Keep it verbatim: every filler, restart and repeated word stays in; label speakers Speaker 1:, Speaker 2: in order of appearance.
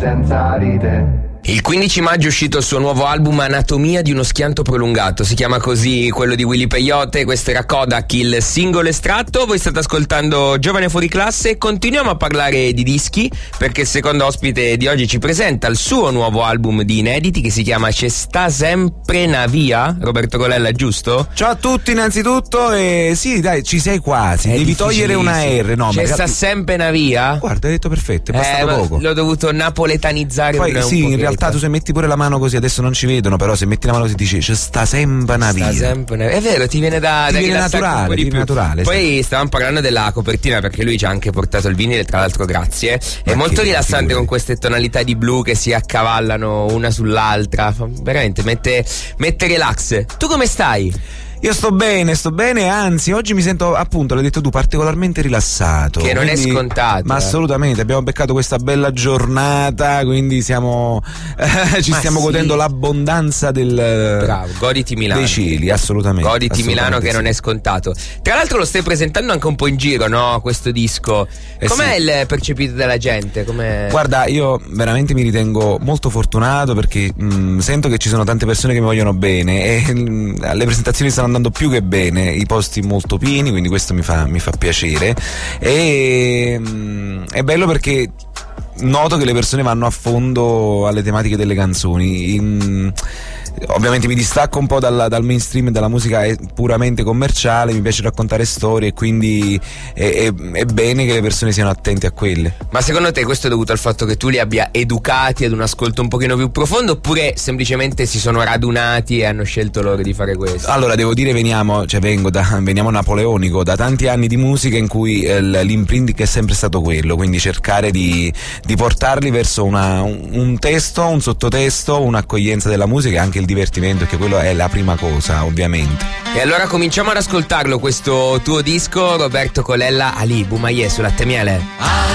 Speaker 1: senza di te.
Speaker 2: Il quindici maggio è uscito il suo nuovo album Anatomia di uno schianto prolungato, si chiama così quello di Willy Peyote, questo era Kodak, il singolo estratto. Voi state ascoltando Giovane Fuori Classe e continuiamo a parlare di dischi perché il secondo ospite di oggi ci presenta il suo nuovo album di inediti che si chiama C'è sta sempre na via. Roberto Colella, giusto?
Speaker 3: Ciao a tutti innanzitutto, e sì dai, ci sei quasi,
Speaker 2: È
Speaker 3: devi togliere una R, no?
Speaker 2: C'è
Speaker 3: ma
Speaker 2: sta sempre na via?
Speaker 3: Guarda, hai detto perfetto, è bastato
Speaker 2: eh,
Speaker 3: poco.
Speaker 2: L'ho dovuto napoletanizzare.
Speaker 3: Poi
Speaker 2: un,
Speaker 3: sì,
Speaker 2: un
Speaker 3: in realtà tu se metti pure la mano così, adesso non ci vedono, però se metti la mano così dici c'è sta sempre una via.
Speaker 2: Sta sempre una... È vero, ti viene da,
Speaker 3: ti
Speaker 2: da
Speaker 3: viene
Speaker 2: rilassarti
Speaker 3: naturale,
Speaker 2: un po' di
Speaker 3: ti
Speaker 2: più.
Speaker 3: viene naturale.
Speaker 2: Poi
Speaker 3: sì.
Speaker 2: stavamo parlando della copertina perché lui ci ha anche portato il vinile, tra l'altro grazie. È
Speaker 3: Ma
Speaker 2: molto
Speaker 3: che
Speaker 2: rilassante
Speaker 3: figure.
Speaker 2: con queste tonalità di blu che si accavallano una sull'altra. Fa- Veramente mette, mette relax. Tu come stai?
Speaker 3: Io sto bene, sto bene, anzi oggi mi sento, appunto, l'hai detto tu, particolarmente rilassato.
Speaker 2: Che non
Speaker 3: quindi,
Speaker 2: è scontato.
Speaker 3: Ma
Speaker 2: eh.
Speaker 3: assolutamente, abbiamo beccato questa bella giornata, quindi siamo eh, ci
Speaker 2: Ma
Speaker 3: stiamo
Speaker 2: sì.
Speaker 3: godendo l'abbondanza del
Speaker 2: Bravo, goditi Milano.
Speaker 3: dei cieli, assolutamente.
Speaker 2: Goditi
Speaker 3: assolutamente
Speaker 2: Milano che
Speaker 3: sì.
Speaker 2: non è scontato. Tra l'altro lo stai presentando anche un po' in giro, no? Questo disco.
Speaker 3: Eh
Speaker 2: Com'è
Speaker 3: sì.
Speaker 2: il percepito dalla gente? Com'è...
Speaker 3: Guarda, io veramente mi ritengo molto fortunato perché mh, sento che ci sono tante persone che mi vogliono bene e mh, le presentazioni stanno andando più che bene, i posti molto pieni, quindi questo mi fa, mi fa piacere e mh, è bello perché noto che le persone vanno a fondo alle tematiche delle canzoni. In, ovviamente mi distacco un po' dalla, dal mainstream e dalla musica puramente commerciale, mi piace raccontare storie e quindi è, è, è bene che le persone siano attente a quelle.
Speaker 2: Ma secondo te questo è dovuto al fatto che tu li abbia educati ad un ascolto un pochino più profondo oppure semplicemente si sono radunati e hanno scelto loro di fare questo?
Speaker 3: Allora devo dire veniamo, cioè vengo da, veniamo napoleonico, da tanti anni di musica in cui eh, l'imprinting è sempre stato quello, quindi cercare di, di portarli verso una, un, un testo, un sottotesto, un'accoglienza della musica e anche il divertimento, perché quello è la prima cosa ovviamente.
Speaker 2: E allora cominciamo ad ascoltarlo questo tuo disco, Roberto Colella, Ali Boumaier su Latte Miele.